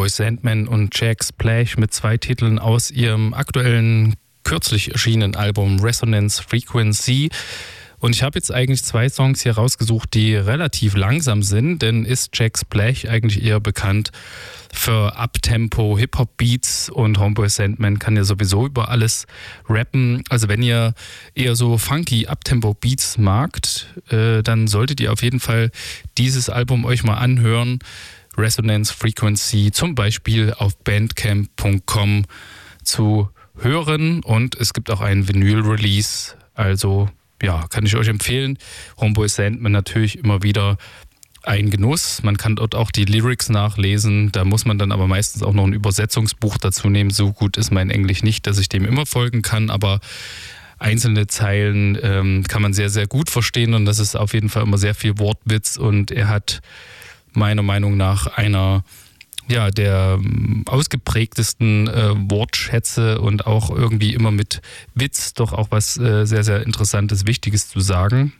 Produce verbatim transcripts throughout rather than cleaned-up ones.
Homeboy Sandman und Jack Splash mit zwei Titeln aus ihrem aktuellen, kürzlich erschienenen Album Resonance Frequency. Und ich habe jetzt eigentlich zwei Songs hier rausgesucht, die relativ langsam sind, denn ist Jack Splash eigentlich eher bekannt für Uptempo Hip-Hop-Beats und Homeboy Sandman kann ja sowieso über alles rappen. Also wenn ihr eher so funky Uptempo-Beats magt, äh, dann solltet ihr auf jeden Fall dieses Album euch mal anhören. Resonance Frequency zum Beispiel auf bandcamp punkt com zu hören und es gibt auch einen Vinyl-Release, also ja, kann ich euch empfehlen. Homeboy Sandman natürlich immer wieder ein Genuss. Man kann dort auch die Lyrics nachlesen. Da muss man dann aber meistens auch noch ein Übersetzungsbuch dazu nehmen. So gut ist mein Englisch nicht, dass ich dem immer folgen kann, aber einzelne Zeilen ähm, kann man sehr, sehr gut verstehen und das ist auf jeden Fall immer sehr viel Wortwitz und er hat meiner Meinung nach einer ja, der ausgeprägtesten äh, Wortschätze und auch irgendwie immer mit Witz doch auch was äh, sehr, sehr Interessantes, Wichtiges zu sagen.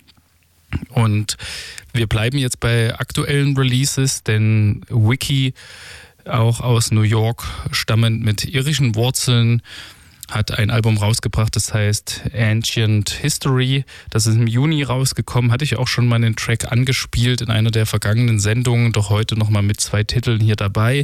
Und wir bleiben jetzt bei aktuellen Releases, denn Wiki, auch aus New York stammend mit irischen Wurzeln, hat ein Album rausgebracht, das heißt Ancient History. Das ist im Juni rausgekommen, hatte ich auch schon mal den Track angespielt in einer der vergangenen Sendungen, doch heute nochmal mit zwei Titeln hier dabei.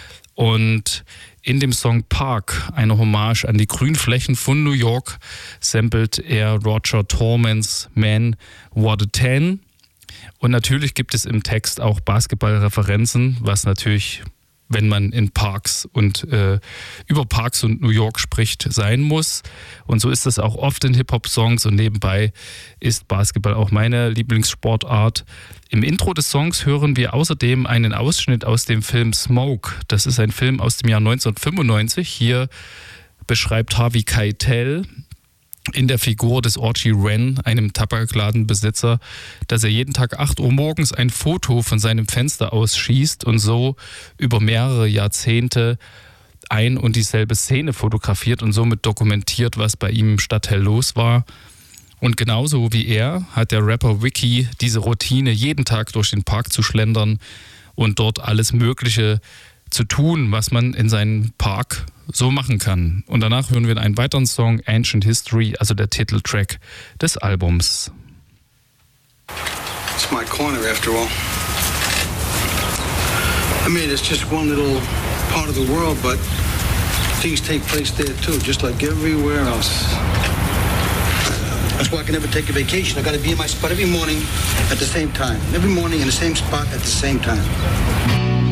Und in dem Song Park, eine Hommage an die Grünflächen von New York, samplet er Roger Tormans Man What a Ten. Und natürlich gibt es im Text auch Basketballreferenzen, was natürlich, wenn man in Parks und äh, über Parks und New York spricht, sein muss. Und so ist das auch oft in Hip-Hop-Songs und nebenbei ist Basketball auch meine Lieblingssportart. Im Intro des Songs hören wir außerdem einen Ausschnitt aus dem Film Smoke. Das ist ein Film aus dem Jahr neunzehnhundertfünfundneunzig. Hier beschreibt Harvey Keitel in der Figur des Orgy Wren, einem Tabakladenbesitzer, dass er jeden Tag acht Uhr morgens ein Foto von seinem Fenster ausschießt und so über mehrere Jahrzehnte ein und dieselbe Szene fotografiert und somit dokumentiert, was bei ihm im Stadtteil los war. Und genauso wie er hat der Rapper Wiki diese Routine, jeden Tag durch den Park zu schlendern und dort alles Mögliche zu tun, was man in seinem Park so machen kann. Und danach hören wir einen weiteren Song, Ancient History, also der Titeltrack des Albums. It's my corner after all. I mean, it's just one little part of the world, but things take place there too, just like everywhere else. That's why I can never take a vacation. I gotta be in my spot every morning at the same time. Every morning in the same spot at the same time.